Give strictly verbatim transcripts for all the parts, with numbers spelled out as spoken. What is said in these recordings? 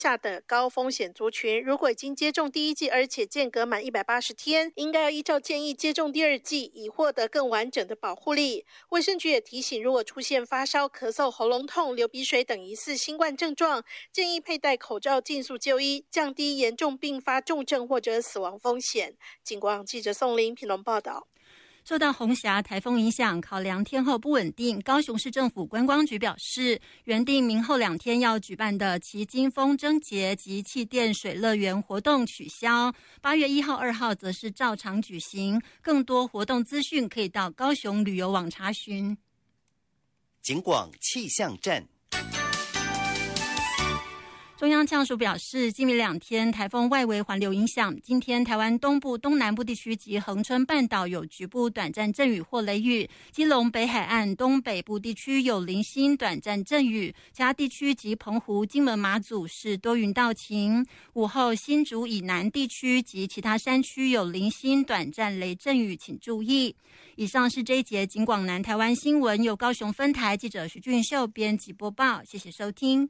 下的高风险族群，如果已经接种第一剂，而且间隔满一百八十天，应该要依照建议接种第二剂，以获得更完整的保护力。卫生局也提醒，如果出现发烧、咳嗽、喉咙痛、流鼻水等疑似新冠症状，建议佩戴口罩，尽速就医，降低严重并发重症或者死亡风险。警广记者宋林评论报道。 受到红霞台风影响，考量天候不稳定，高雄市政府观光局表示，原定明后两天要举办的旗津风筝节及气垫水乐园活动取消，八月一号、二号则是照常举行。更多活动资讯可以到高雄旅游网查询。 警广气象站。 中央气象署表示，今明两天台风外围环流影响，今天台湾东部、东南部地区及恒春半岛有局部短暂阵雨或雷雨，基隆北海岸东北部地区有零星短暂阵雨，其他地区及澎湖、金门、马祖是多云到晴。午后新竹以南地区及其他山区有零星短暂雷阵雨，请注意。以上是这一节警广南台湾新闻，由高雄分台记者徐俊秀编辑播报，谢谢收听。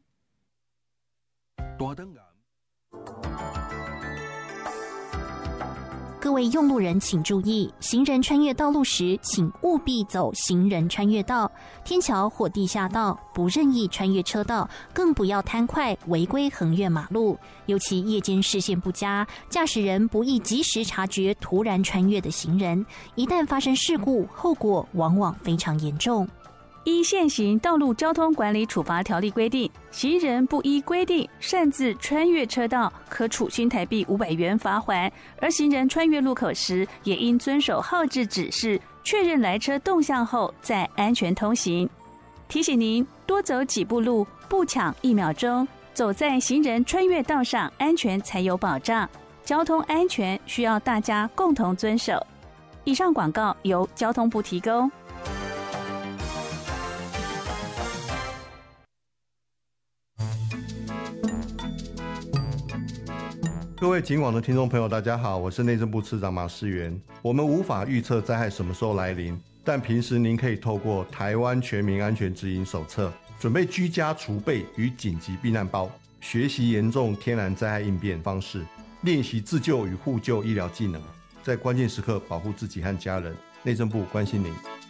各位用路人请注意，行人穿越道路时请务必走行人穿越道，天桥或地下道不任意穿越车道，更不要贪快违规横越马路。尤其夜间视线不佳，驾驶人不易及时察觉突然穿越的行人，一旦发生事故，后果往往非常严重。 依现行道路交通管理处罚条例规定，行人不依规定擅自穿越车道，可处新台币五百元罚锾；而行人穿越路口时，也应遵守号志指示，确认来车动向后再安全通行。提醒您多走几步路，不抢一秒钟，走在行人穿越道上，安全才有保障。交通安全需要大家共同遵守。以上广告由交通部提供。 各位警广的听众朋友，大家好，我是内政部次长马世元。我们无法预测灾害什么时候来临，但平时您可以透过台湾全民安全指引手册，准备居家储备与紧急避难包，学习严重天然灾害应变方式，练习自救与互救医疗技能，在关键时刻保护自己和家人。内政部关心您。